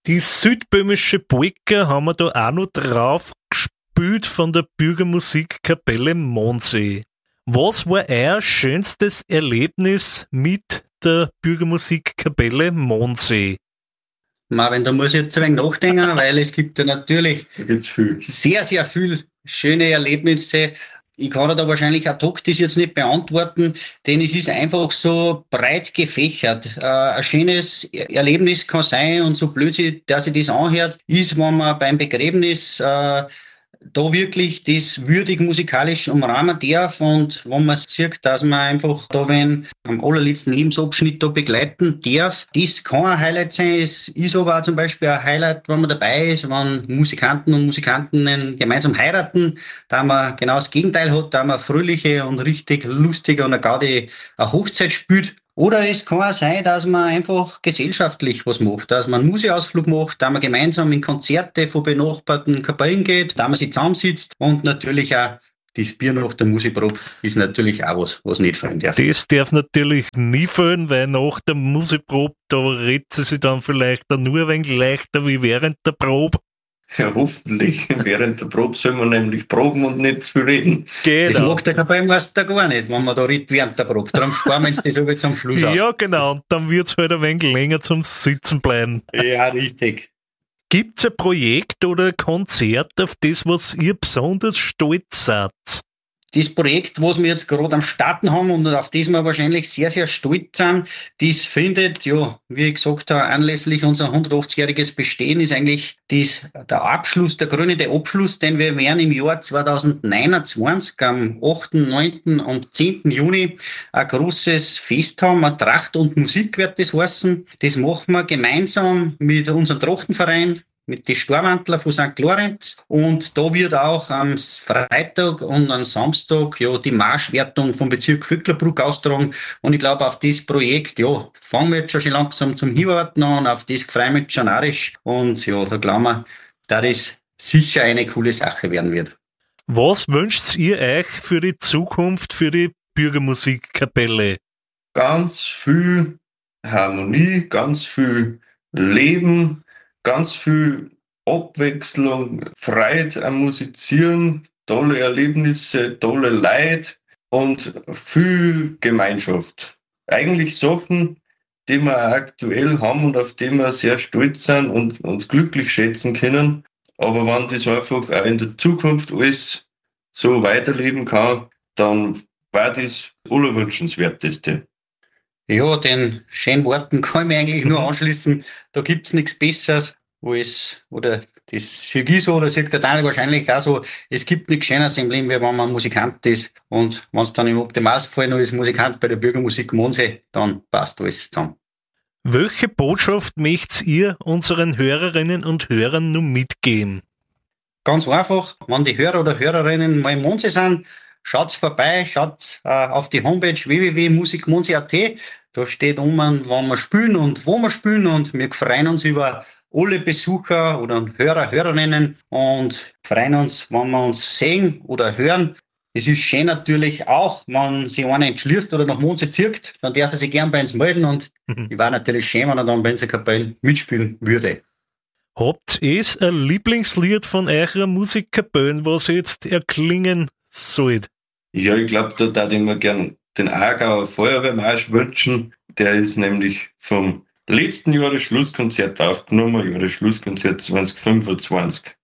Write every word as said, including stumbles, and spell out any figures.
Die südböhmische Polka haben wir da auch noch drauf gespielt von der Bürgermusikkapelle Mondsee. Was war euer schönstes Erlebnis mit der Bürgermusikkapelle Mondsee? Marvin, da muss ich jetzt ein wenig nachdenken, weil es gibt ja natürlich Da gibt's viel. sehr, sehr viel schöne Erlebnisse. Ich kann da wahrscheinlich ad hoc das jetzt nicht beantworten, denn es ist einfach so breit gefächert. Äh, ein schönes Erlebnis kann sein, und so blöd, sie- dass sich das anhört, ist, wenn man beim Begräbnis äh, da wirklich das würdig musikalisch umrahmen darf, und wenn man sieht, dass man einfach da wen am allerletzten Lebensabschnitt da begleiten darf. Das kann ein Highlight sein. Es ist aber auch zum Beispiel ein Highlight, wenn man dabei ist, wenn Musikanten und Musikantinnen gemeinsam heiraten, da man genau das Gegenteil hat, da man fröhliche und richtig lustige und eine Gaudi eine Hochzeit spielt. Oder es kann auch sein, dass man einfach gesellschaftlich was macht, dass man einen Museausflug macht, dass man gemeinsam in Konzerte von benachbarten Kapellen geht, dass man sich zusammensitzt, und natürlich auch das Bier nach der Musikprobe ist natürlich auch was, was nicht fehlen darf. Das darf natürlich nie fehlen, weil nach der Musikprobe, da redet sie sich dann vielleicht auch nur ein wenig leichter wie während der Probe. Ja, hoffentlich. Während der Probe soll man nämlich proben und nicht zu viel reden. Das Genau. mag der Kapellmeister gar nicht, wenn man da redet während der Probe. Darum sparen wir uns das aber zum Schluss auf. Ja, genau. Und dann wird es halt ein wenig länger zum Sitzen bleiben. Ja, richtig. Gibt es ein Projekt oder ein Konzert, auf das, was ihr besonders stolz seid? Das Projekt, was wir jetzt gerade am Starten haben und auf das wir wahrscheinlich sehr, sehr stolz sind, das findet, ja, wie ich gesagt habe, anlässlich unser hundertachtzig-jähriges Bestehen ist eigentlich das, der Abschluss, der krönende Abschluss, denn wir werden im Jahr zweitausendneunundzwanzig am achten, neunten und zehnten Juni ein großes Fest haben, ein Tracht und Musik wird das heißen. Das machen wir gemeinsam mit unserem Trachtenverein, mit den Stormantler von Sankt Lorenz, und da wird auch am Freitag und am Samstag ja die Marschwertung vom Bezirk Vöcklerbruck austragen, und ich glaube, auf das Projekt, ja, fangen wir jetzt schon langsam zum Hinwarten an, auf das freue ich mich schon narrisch, und ja, da glauben wir, dass das sicher eine coole Sache werden wird. Was wünscht ihr euch für die Zukunft, für die Bürgermusikkapelle? Ganz viel Harmonie, ganz viel Leben, ganz viel Abwechslung, Freude am Musizieren, tolle Erlebnisse, tolle Leute und viel Gemeinschaft. Eigentlich Sachen, die wir aktuell haben und auf die wir sehr stolz sind und uns glücklich schätzen können. Aber wenn das einfach auch in der Zukunft alles so weiterleben kann, dann war das das Allerwünschenswerteste. Ja, den schönen Worten kann ich mich eigentlich nur anschließen. Da gibt's nichts Besseres, als, oder das sehe ich so, oder sieht der Daniel wahrscheinlich auch so, es gibt nichts Schöneres im Leben, wie wenn man Musikant ist. Und wenn es dann im Optimalfall noch ist Musikant bei der Bürgermusik Mondsee, dann passt alles zusammen. Welche Botschaft möchtet ihr unseren Hörerinnen und Hörern nun mitgeben? Ganz einfach, wenn die Hörer oder Hörerinnen mal im Mondsee sind, schaut's vorbei, schaut äh, auf die Homepage w w w punkt musikmondsee punkt a t. Da steht um, wann wir spielen und wo wir spielen, und wir freuen uns über alle Besucher oder Hörer, Hörerinnen, und freuen uns, wenn wir uns sehen oder hören. Es ist schön natürlich auch, wenn sich einer entschließt oder nach Mondsee zieht, dann darf er sich gern bei uns melden, und Mhm. ich war natürlich schön, wenn er dann bei unserer Kapelle mitspielen würde. Habt ihr ein Lieblingslied von eurer Musikkapelle, was jetzt erklingen soll? Ja, ich glaube, da darf ich mir gern den Aargauer Feuerwehrmarsch wünschen. Der ist nämlich vom letzten Jahr das Schlusskonzert aufgenommen, ja, das Schlusskonzert zwanzig fünfundzwanzig.